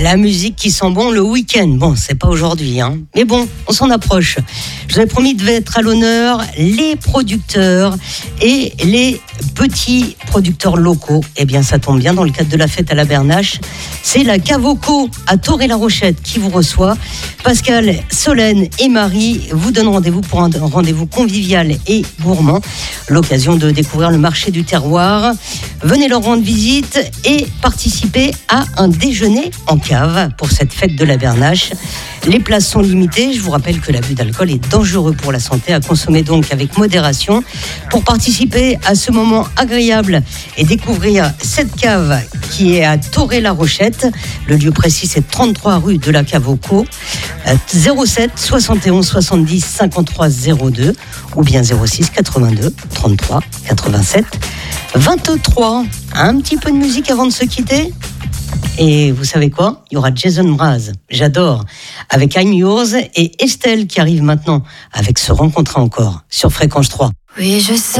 la musique qui sent bon le week-end. Bon, c'est pas aujourd'hui, hein. Mais bon, on s'en approche. Je vous ai promis de mettre à l'honneur les producteurs et les petits producteurs locaux. Eh bien, ça tombe bien, dans le cadre de la fête à la Bernache, c'est la Cavoco à Toré-la-Rochette qui vous reçoit. Pascal, Solène et Marie vous donnent rendez-vous pour un rendez-vous convivial et gourmand. L'occasion de découvrir le marché du terroir. Venez leur rendre visite et participer à un déjeuner en cave pour cette fête de la Bernache. Les places sont limitées. Je vous rappelle que l'abus d'alcool est dangereux pour la santé, à consommer donc avec modération. Pour participer à ce moment agréable et découvrir cette cave qui est à Toré-la-Rochette, le lieu précis c'est 33 rue de la Cavoco, 07 71 70 53 02 ou bien 06 82 33 87 23. Un petit peu de musique avant de se quitter. Et vous savez quoi ? Il y aura Jason Mraz, j'adore, avec I'm Yours, et Estelle qui arrive maintenant avec Se rencontrer encore sur Fréquence 3. Oui, je sais.